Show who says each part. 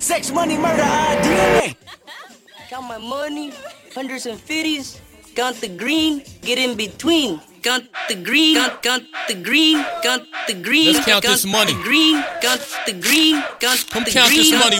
Speaker 1: Sex, money, murder, DNA. Count my money, hundreds and fifties. Count the green, get in between. Count the green, count the green, count the green.
Speaker 2: Let's count this money.
Speaker 1: Green, count the green, count
Speaker 2: Come
Speaker 1: the
Speaker 2: count
Speaker 1: green.
Speaker 2: this money